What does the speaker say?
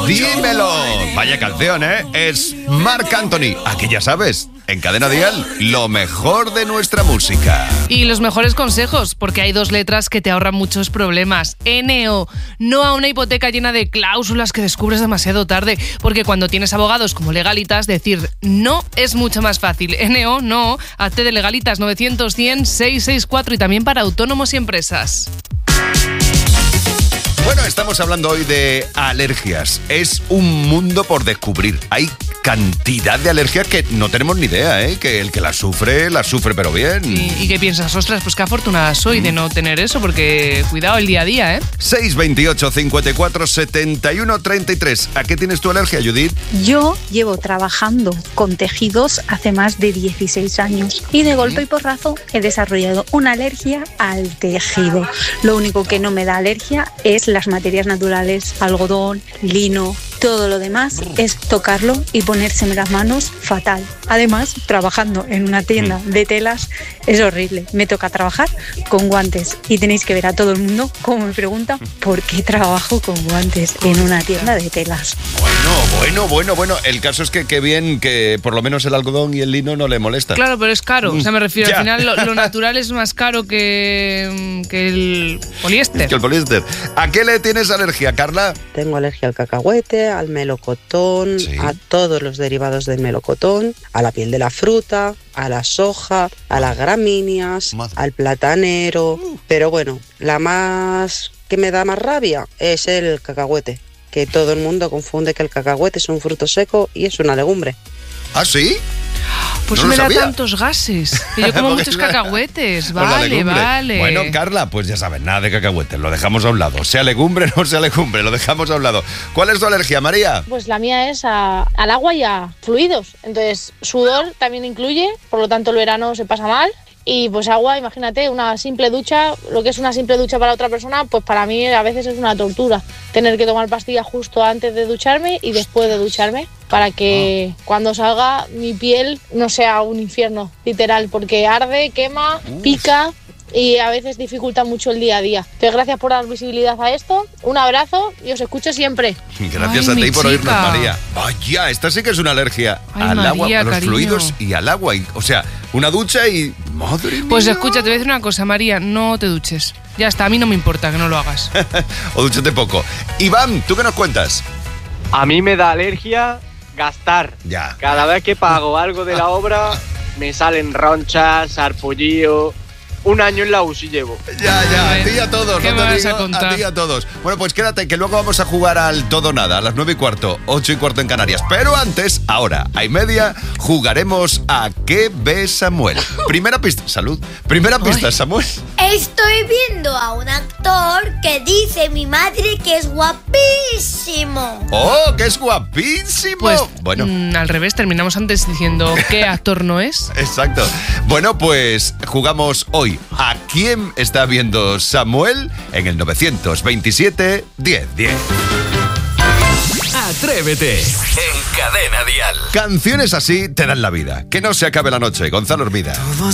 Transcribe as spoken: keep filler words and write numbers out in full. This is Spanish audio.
Dímelo. Vaya canción, ¿eh? Es Marc Anthony. Aquí ya sabes, en Cadena Dial, lo mejor de nuestra música. Y los mejores consejos, porque hay dos letras que te ahorran muchos problemas. N O, no a una hipoteca llena de cláusulas que descubres demasiado tarde, porque cuando tienes abogados como Legalitas, decir no es mucho más fácil. N O, no, hazte de Legalitas novecientos cien seiscientos sesenta y cuatro y también para autónomos y empresas. Bueno, estamos hablando hoy de alergias. Es un mundo por descubrir. Hay cantidad de alergias que no tenemos ni idea, ¿eh? Que el que las sufre, las sufre pero bien. ¿Y, y qué piensas? Ostras, pues qué afortunada soy mm. de no tener eso, porque cuidado el día a día, ¿eh? seis veintiocho, cincuenta y cuatro, setenta y uno, treinta y tres. ¿A qué tienes tu alergia, Judith? Yo llevo trabajando con tejidos hace más de dieciséis años y de golpe y porrazo he desarrollado una alergia al tejido. Lo único que no me da alergia es las materias naturales, algodón, lino. Todo lo demás es tocarlo y ponérseme las manos fatal. Además, trabajando en una tienda de telas es horrible. Me toca trabajar con guantes y tenéis que ver a todo el mundo cómo me pregunta por qué trabajo con guantes en una tienda de telas. Bueno, bueno, bueno, bueno. El caso es que qué bien que por lo menos el algodón y el lino no le molestan. Claro, pero es caro. O sea, me refiero, ya. Al final lo, lo natural es más caro que, que el poliéster. Que el poliéster. ¿A qué le tienes alergia, Carla? Tengo alergia al cacahuete, al melocotón, sí. a todos los derivados del melocotón, a la piel de la fruta, a la soja, a las gramíneas, Madre. al platanero. Uh. Pero bueno, la más que me da más rabia es el cacahuete, que todo el mundo confunde que el cacahuete es un fruto seco y es una legumbre. ¿Ah, sí? Pues no me da tantos gases. Que yo como muchos cacahuetes. Vale, vale. Bueno, Carla, pues ya sabes, nada de cacahuetes. Lo dejamos a un lado. Sea legumbre o no sea legumbre, lo dejamos a un lado. ¿Cuál es tu alergia, María? Pues la mía es a, al agua y a fluidos. Entonces, sudor también incluye, por lo tanto el verano se pasa mal. Y pues agua, imagínate, una simple ducha, lo que es una simple ducha para otra persona, pues para mí a veces es una tortura. Tener que tomar pastillas justo antes de ducharme y después de ducharme, para que oh. cuando salga mi piel no sea un infierno, literal, porque arde, quema, Uf. pica y a veces dificulta mucho el día a día. Entonces, gracias por dar visibilidad a esto, un abrazo y os escucho siempre. Gracias Ay, a ti por oírnos, María. Vaya, esta sí que es una alergia Ay, al María, agua, a los cariño. fluidos y al agua. Y, o sea, una ducha y... ¡Madre mía! Pues escucha, te voy a decir una cosa, María, no te duches. Ya está, a mí no me importa que no lo hagas. O dúchate poco. Iván, ¿tú qué nos cuentas? A mí me da alergia gastar. Ya. Cada vez que pago algo de la obra, me salen ronchas, sarpullido. Un año en la U S I llevo. Ya, ya, a ti y a todos, ¿Qué no te vas digo, a contar? A ti y a todos. Bueno, pues quédate, que luego vamos a jugar al todo nada, a las nueve y cuarto, ocho y cuarto en Canarias. Pero antes, ahora, a y media, jugaremos a ¿Qué ve Samuel? Primera pista, salud. Primera pista, Ay. Samuel. Estoy viendo a un actor que dice mi madre que es guapísimo. ¡Oh, que es guapísimo! Pues, bueno. Mm, al revés, terminamos antes diciendo ¿qué actor no es? Exacto. Bueno, pues jugamos hoy. ¿A quién está viendo Samuel? En el novecientos veintisiete, diez diez. Atrévete en Cadena Dial. Canciones así te dan la vida. Que no se acabe la noche. Gonzalo Hermida.